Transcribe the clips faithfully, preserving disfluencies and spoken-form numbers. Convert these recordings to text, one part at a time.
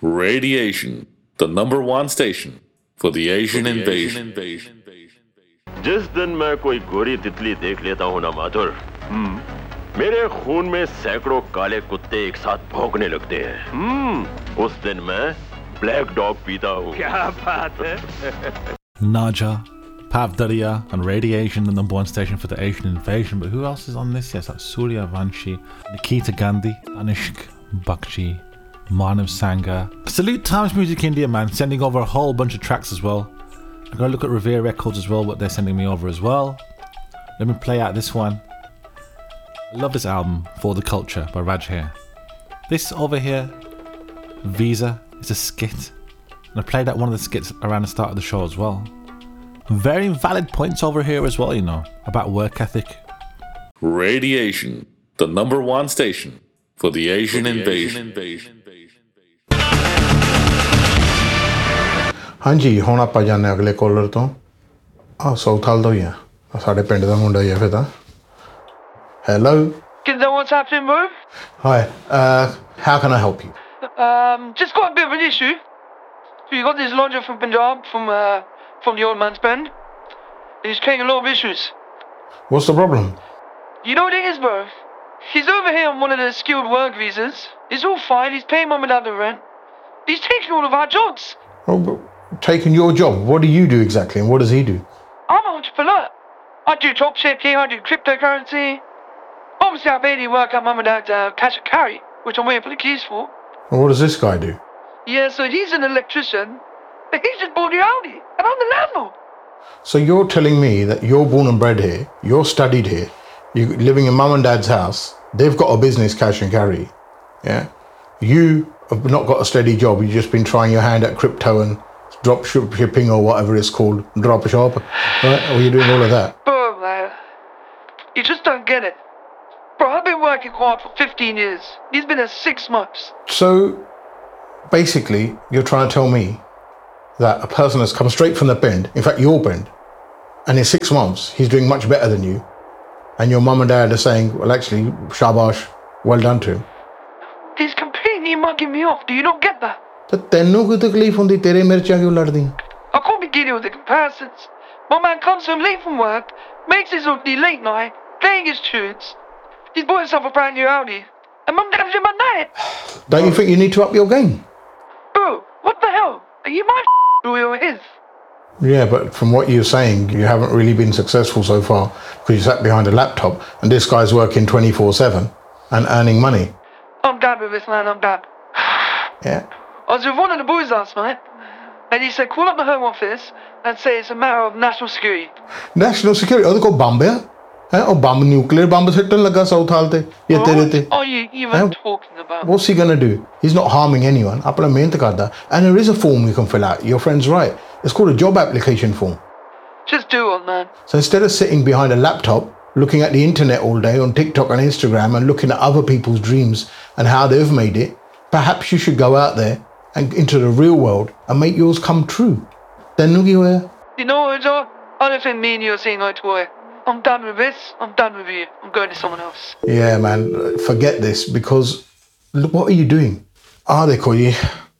Radiation, the number one station for the Asian invasion. जिस दिन मैं कोई गोरी तितली देख लेता हूँ ना माधुर, मेरे खून में सैकड़ों काले कुत्ते एक साथ भौंकने लगते हैं। उस दिन मैं ब्लैक डॉग पीता हूँ। क्या बात है? Naja, Pav Daria, and Radiation, the number one station for the Asian invasion. But who else is on this? Yes, that's Surya Vanshi, Nikita Gandhi, Anishk Bakshi, Manav Sangha. Salute Times Music India, man, sending over a whole bunch of tracks as well. I'm going to look at Revere Records as well, what they're sending me over as well. Let me play out this one. I love this album, For the Culture, by Raj here. This over here, Visa, is a skit. And I played out one of the skits around the start of the show as well. Very valid points over here as well, you know, about work ethic. Radiation, the number one station for the Asian invasion. ਹਾਂਜੀ ਹੁਣ ਆਪਾਂ ਜਾਣੇ ਅਗਲੇ collar ਤੋਂ ਆ ਸੌਥਾਲ ਤੋਂ ਹੀ ਆ ਸਾਡੇ ਪਿੰਡ ਦਾ ਮੁੰਡਾ ਹੀ ਆ ਫਿਰ ਤਾਂ hello Kinder, what's happening, bro? Hi, uh, how can I help you? Um, just got a bit of an issue. So you got this lodger from Punjab, from uh, from the old man's band. He's creating a lot of issues. What's the problem? You know what it is, bro? He's over here on one of the skilled work visas. It's all fine. He's paying mum and dad the rent. He's taking all of our jobs. Oh, but taking your job. What do you do exactly, and what does he do? I'm an entrepreneur. I do drop shipping. I do cryptocurrency. Obviously, I barely work at mum and dad's uh, cash and carry, which I'm waiting for the keys for. And what does this guy do? Yeah, so he's an electrician, but he's just born Audi, and I'm the landlord. So you're telling me that you're born and bred here, you're studied here, you're living in mum and dad's house, they've got a business, cash and carry, yeah? You have not got a steady job, you've just been trying your hand at crypto and drop shipping or whatever it's called, drop shop, right? Or you're doing all of that? Bro, man, you just don't get it. Bro, I've been working hard for fifteen years. He's been there six months. So, basically, you're trying to tell me that a person has come straight from the bend, in fact, your bend, and in six months, he's doing much better than you, and your mum and dad are saying, well, actually, shabash, well done to him. He's completely mugging me off. Do you not get that? ਤਾਂ ਤੈਨੂੰ ਕੋਈ ਤਕਲੀਫ ਹੁੰਦੀ ਤੇਰੇ ਮਿਰਚਾਂ ਕਿਉਂ ਲੜਦੀਆਂ? I can't be dealing with the comparisons. My man comes home late from work, makes his own late night, playing his tunes. He's bought himself a brand new Audi, and mum dad's in my night. Don't you think you need to up your game? Bro, what the hell? Are you my or you're his? Yeah, but from what you're saying, you haven't really been successful so far because you sat behind a laptop and this guy's working twenty-four seven and earning money. I'm done with this, man. I'm done. Yeah. I was with one of the boys last night, and he said, call up the Home Office and say it's a matter of national security. National security? ਉਹਦੇ ਕੋਲ bomb ਆ? ਹੈ ਉਹ bomb nuclear bomb ਸਿੱਟਣ ਲੱਗਾ south ਹਾਲ ਤੇ ਜਾਂ ਤੇਰੇ ਤੇ? What are you even talking about? What's he gonna do? He's not harming anyone. ਆਪਣਾ ਮਿਹਨਤ ਕਰਦਾ. And there is a form you can fill out. Your friend's right. It's called a job application form. Just do it, man. So instead of sitting behind a laptop, looking at the internet all day on TikTok and Instagram and looking at other people's dreams and how they've made it, perhaps you should go out there and into the real world and make yours come true. ਤੈਨੂੰ ਕੀ ਹੋਇਆ? You know what, Joe? I don't think me and you are seeing eye to eye. I'm done with this. I'm done with you. I'm going to someone else. Yeah, man. Forget this because look, what are you doing? ਆਹ ਦੇਖੋ ਜੀ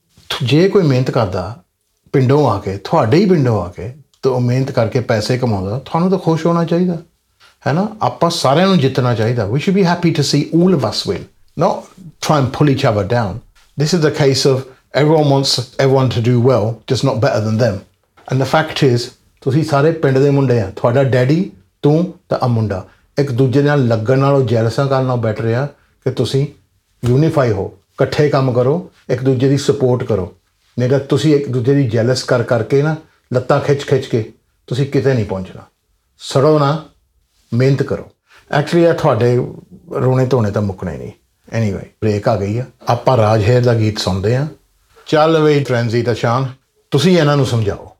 ਜੇ ਕੋਈ ਮਿਹਨਤ ਕਰਦਾ ਪਿੰਡੋਂ ਆ ਕੇ ਤੁਹਾਡੇ ਹੀ ਪਿੰਡੋਂ ਆ ਕੇ ਤੇ ਉਹ ਮਿਹਨਤ ਕਰਕੇ ਪੈਸੇ ਕਮਾਉਂਦਾ ਤੁਹਾਨੂੰ ਤਾਂ ਖੁਸ਼ ਹੋਣਾ ਚਾਹੀਦਾ ਹੈ ਨਾ ਆਪਾਂ ਸਾਰਿਆਂ ਨੂੰ ਜਿੱਤਣਾ ਚਾਹੀਦਾ we should be happy to see all of us win not try and pull each other down. This is the case of everyone wants everyone to do well just not better than them and the fact is ਤੁਸੀਂ ਸਾਰੇ ਪਿੰਡ ਦੇ ਮੁੰਡੇ ਆ ਤੁਹਾਡਾ daddy ਤੂੰ ਤਾਂ ਆ ਮੁੰਡਾ ਇੱਕ ਦੂਜੇ ਨਾਲ ਲੱਗਣ ਨਾਲੋਂ ਜੈਲਸਾਂ ਕਰਨ ਨਾਲੋਂ ਬੈਟਰ ਆ ਕਿ ਤੁਸੀਂ ਯੂਨੀਫਾਈ ਹੋ ਇਕੱਠੇ ਕੰਮ ਕਰੋ ਇੱਕ ਦੂਜੇ ਦੀ ਸਪੋਰਟ ਕਰੋ ਨਹੀਂ ਤਾਂ ਤੁਸੀਂ ਇੱਕ ਦੂਜੇ ਦੀ ਜੈਲਸ ਕਰ ਕਰਕੇ ਨਾ ਲੱਤਾਂ ਖਿੱਚ ਖਿੱਚ ਕੇ ਤੁਸੀਂ ਕਿਤੇ ਨਹੀਂ ਪਹੁੰਚਣਾ ਸੜੋ ਨਾ ਮਿਹਨਤ ਕਰੋ ਐਕਚੁਅਲੀ ਇਹ ਤੁਹਾਡੇ ਰੋਣੇ ਧੋਣੇ ਤਾਂ ਮੁੱਕਣੇ ਨਹੀਂ ਐਨੀਵੇ ਬ੍ਰੇਕ ਆ ਗਈ ਆ ਆਪਾਂ ਰਾਜ ਹੇਰ ਦਾ ਗੀਤ ਸੁਣਦੇ ਆ ਚੱਲ ਵੇ ਟ੍ਰੈਂਜ਼ੀ ਤਾਂ ਸ਼ਾਨ ਤੁਸੀਂ ਇਹਨਾਂ ਨੂੰ ਸਮਝਾਓ